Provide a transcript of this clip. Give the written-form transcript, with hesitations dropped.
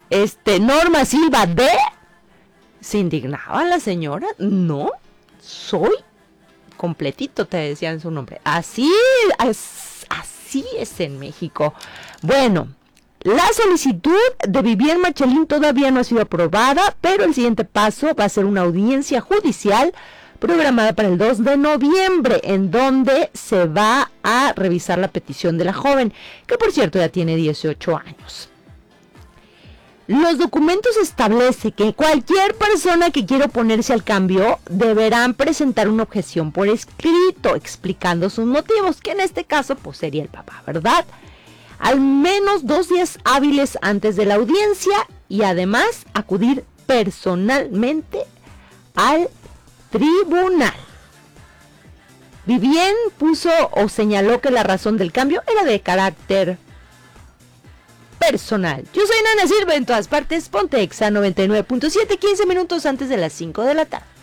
Norma Silva de... ¿Se indignaba la señora? No, soy completito, te decían su nombre. Así es en México. Bueno, la solicitud de Vivienne Marchelín todavía no ha sido aprobada, pero el siguiente paso va a ser una audiencia judicial programada para el 2 de noviembre, en donde se va a revisar la petición de la joven, que por cierto ya tiene 18 años. Los documentos establecen que cualquier persona que quiera oponerse al cambio deberán presentar una objeción por escrito, explicando sus motivos, que en este caso pues sería el papá, ¿verdad? Al menos 2 días hábiles antes de la audiencia y además acudir personalmente al tribunal. Vivienne puso o señaló que la razón del cambio era de carácter personal. Yo soy Nana Silva, en todas partes, Ponte Exa 99.7, 15 minutos antes de las 5 de la tarde.